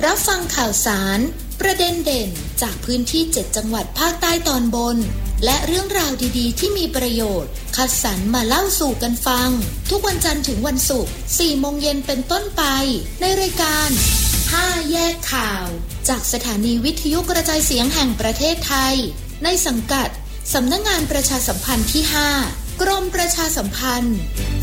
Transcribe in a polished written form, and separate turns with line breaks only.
รับฟังข่าวสารประเด็นเด่นจากพื้นที่7จังหวัดภาคใต้ตอนบนและเรื่องราวดีๆที่มีประโยชน์คัดสรรมาเล่าสู่กันฟังทุกวันจันทร์ถึงวันศุกร์ 4 โมงเย็นเป็นต้นไปในรายการ5แยกข่าวจากสถานีวิทยุกระจายเสียงแห่งประเทศไทยในสังกัดสำนักงานประชาสัมพันธ์ที่ 5 กรมประชาสัมพันธ์